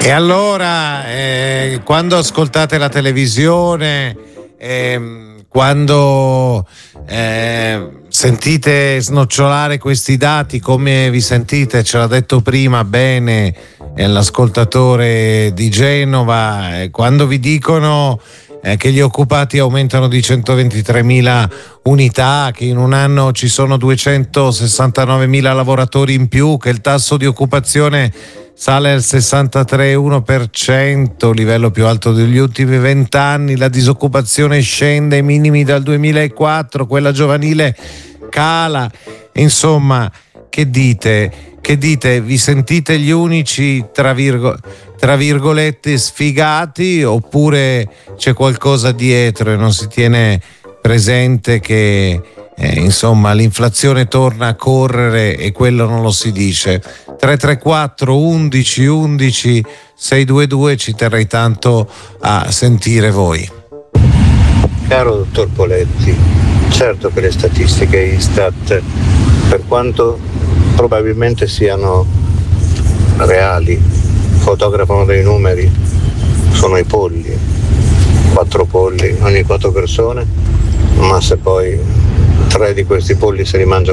E allora, quando ascoltate la televisione, quando sentite snocciolare questi dati, come vi sentite? Ce l'ha detto prima bene l'ascoltatore di Genova, quando vi dicono che gli occupati aumentano di 123.000 unità, che in un anno ci sono 269.000 lavoratori in più, che il tasso di occupazione sale al 63,1%, livello più alto degli ultimi 20 anni, la disoccupazione scende ai minimi dal 2004, quella giovanile cala. Insomma, che dite? Che dite? Vi sentite gli unici, tra virgolette, sfigati, oppure c'è qualcosa dietro e non si tiene presente che insomma l'inflazione torna a correre e quello non lo si dice? 334 11 11 622, ci terrei tanto a sentire voi. Caro dottor Poletti, certo che le statistiche Istat, per quanto probabilmente siano reali, fotografano dei numeri, sono i polli, 4 polli ogni 4 persone, ma se poi 3 di questi polli se li mangiano